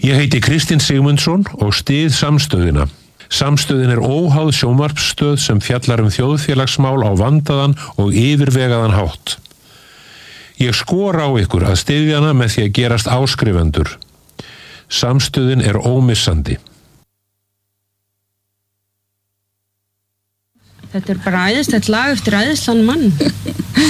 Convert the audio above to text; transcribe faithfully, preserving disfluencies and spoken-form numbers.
Ég heiti Kristinn Sigmundsson og styð Samstöðina. Samstöðin er óháð sjónvarpsstöð sem fjallar um þjóðfélagsmál á vandaðan og yfirvegaðan hátt. Ég skora á ykkur að styðja hana með því að gerast áskrifendur. Samstöðin er ómissandi. Þetta er bara æðislegt lag eftir æðislan mann.